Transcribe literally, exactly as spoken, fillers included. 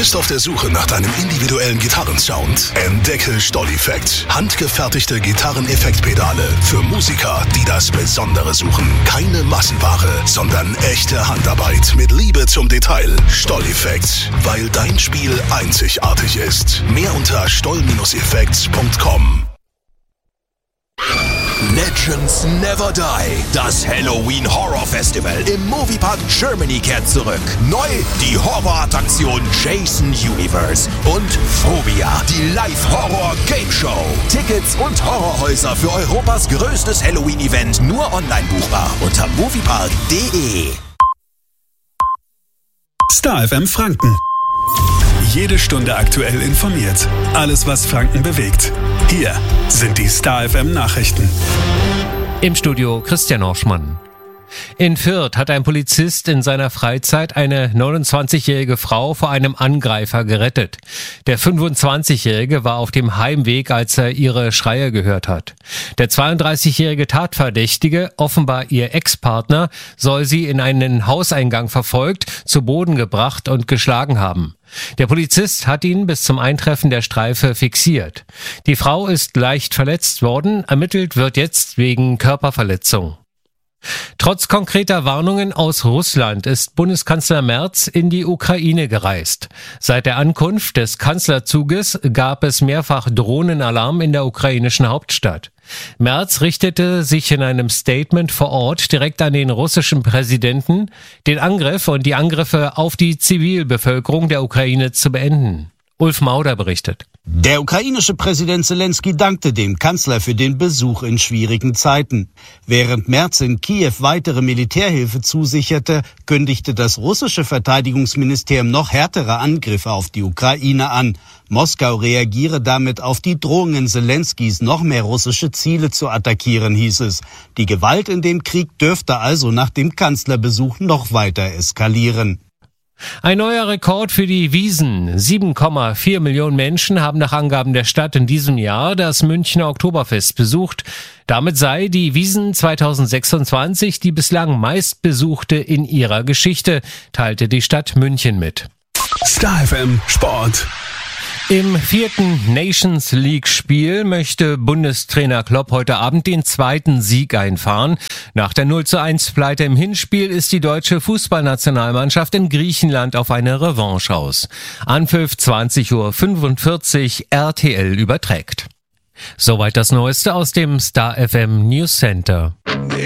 bist auf der Suche nach deinem individuellen Gitarrensound? Entdecke Stolleffekt. Handgefertigte Gitarreneffektpedale für Musiker, die das Besondere suchen. Keine Massenware, sondern echte Handarbeit mit Liebe zum Detail. Stolleffekt, weil dein Spiel einzigartig ist. Mehr unter stoll Effekts punkt com. Legends Never Die. Das Halloween Horror Festival im Moviepark Germany kehrt zurück. Neu die Horrorattraktion Jason Universe und Phobia, die Live-Horror-Game-Show. Tickets und Horrorhäuser für Europas größtes Halloween-Event nur online buchbar unter moviepark punkt de. Star F M Franken. Jede Stunde aktuell informiert. Alles, was Franken bewegt. Hier sind die Star F M Nachrichten. Im Studio Christian Orschmann. In Fürth hat ein Polizist in seiner Freizeit eine neunundzwanzigjährige Frau vor einem Angreifer gerettet. Der fünfundzwanzigjährige war auf dem Heimweg, als er ihre Schreie gehört hat. Der zweiunddreißigjährige Tatverdächtige, offenbar ihr Ex-Partner, soll sie in einen Hauseingang verfolgt, zu Boden gebracht und geschlagen haben. Der Polizist hat ihn bis zum Eintreffen der Streife fixiert. Die Frau ist leicht verletzt worden, ermittelt wird jetzt wegen Körperverletzung. Trotz konkreter Warnungen aus Russland ist Bundeskanzler Merz in die Ukraine gereist. Seit der Ankunft des Kanzlerzuges gab es mehrfach Drohnenalarm in der ukrainischen Hauptstadt. Merz richtete sich in einem Statement vor Ort direkt an den russischen Präsidenten, den Angriff und die Angriffe auf die Zivilbevölkerung der Ukraine zu beenden. Ulf Mauder berichtet. Der ukrainische Präsident Zelensky dankte dem Kanzler für den Besuch in schwierigen Zeiten. Während Merz in Kiew weitere Militärhilfe zusicherte, kündigte das russische Verteidigungsministerium noch härtere Angriffe auf die Ukraine an. Moskau reagiere damit auf die Drohungen Zelenskys, noch mehr russische Ziele zu attackieren, hieß es. Die Gewalt in dem Krieg dürfte also nach dem Kanzlerbesuch noch weiter eskalieren. Ein neuer Rekord für die Wiesn. sieben Komma vier Millionen Menschen haben nach Angaben der Stadt in diesem Jahr das Münchner Oktoberfest besucht. Damit sei die Wiesn zweitausendsechsundzwanzig die bislang meistbesuchte in ihrer Geschichte, teilte die Stadt München mit. Star F M Sport. Im vierten Nations League-Spiel möchte Bundestrainer Klopp heute Abend den zweiten Sieg einfahren. Nach der null zu eins Pleite im Hinspiel ist die deutsche Fußballnationalmannschaft in Griechenland auf eine Revanche aus. Anpfiff zwanzig Uhr fünfundvierzig, R T L überträgt. Soweit das Neueste aus dem Star F M News Center.